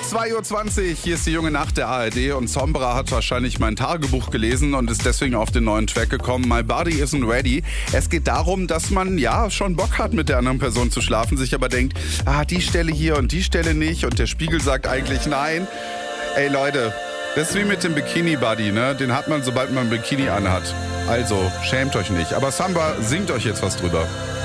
2:20 Uhr, hier ist die junge Nacht der ARD und Sombra hat wahrscheinlich mein Tagebuch gelesen und ist deswegen auf den neuen Track gekommen. My Body Isn't Ready. Es geht darum, dass man ja schon Bock hat, mit der anderen Person zu schlafen, sich aber denkt, die Stelle hier und die Stelle nicht und der Spiegel sagt eigentlich nein. Ey Leute, das ist wie mit dem Bikini-Buddy, ne? Den hat man, sobald man ein Bikini anhat. Also, schämt euch nicht. Aber Samba singt euch jetzt was drüber.